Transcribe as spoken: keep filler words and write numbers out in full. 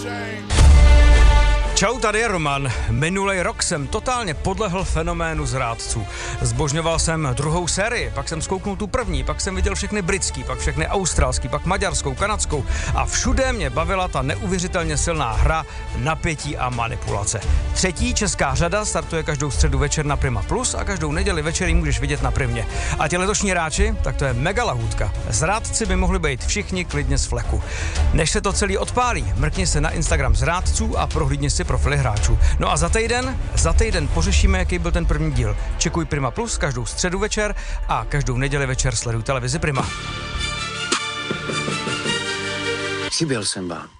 Čau, tady je Roman. Minulej rok jsem totálně podlehl fenoménu zrádců. Zbožňoval jsem druhou sérii, pak jsem zkouknul tu první, pak jsem viděl všechny britský, pak všechny australský, pak maďarskou, kanadskou a všude mě bavila ta neuvěřitelně silná hra, napětí a manipulace. Třetí česká řada startuje každou středu večer na Prima Plus a každou neděli večer ji můžeš vidět na Primě. A ti letošní hráči, tak to je mega lahůdka. Zrádci by mohli být všichni klidně z fleku. Než se to celý odpálí, mrkni se na Instagram zrádců a prohlídni si profily hráčů. No a za týden, za týden pořešíme, jaký byl ten první díl. Čekuj Prima Plus každou středu večer a každou neděli večer sleduj televizi Prima. Chyběl jsem vám.